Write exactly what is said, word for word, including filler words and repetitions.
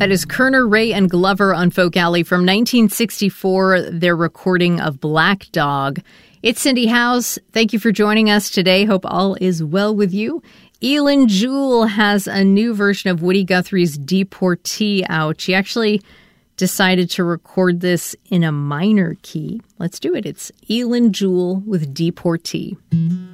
That is Kerner, Ray, and Glover on Folk Alley from nineteen sixty-four, their recording of Black Dog. It's Cindy Howes. Thank you for joining us today. Hope all is well with you. Eilen Jewell has a new version of Woody Guthrie's Deportee out. She actually decided to record this in a minor key. Let's do it. It's Eilen Jewell with Deportee.